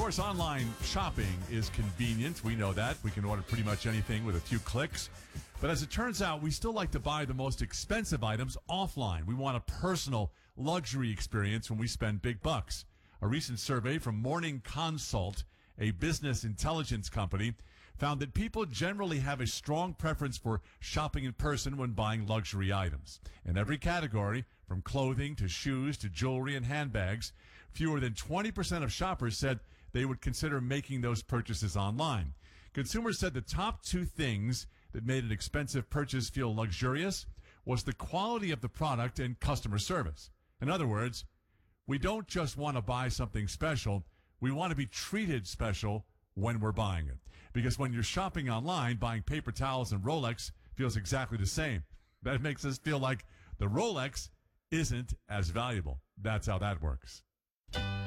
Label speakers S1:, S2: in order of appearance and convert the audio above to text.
S1: course, online shopping is convenient. We know that. We can order pretty much anything with a few clicks. But as it turns out, we still like to buy the most expensive items offline. We want a personal luxury experience when we spend big bucks. A recent survey from Morning Consult, a business intelligence company, found that people generally have a strong preference for shopping in person when buying luxury items. In every category, from clothing to shoes to jewelry and handbags, fewer than 20% of shoppers said they would consider making those purchases online. Consumers said the top two things that made an expensive purchase feel luxurious was the quality of the product and customer service. In other words, we don't just want to buy something special, we want to be treated special when we're buying it. Because when you're shopping online, buying paper towels and Rolex feels exactly the same. That makes us feel like the Rolex isn't as valuable. That's how that works.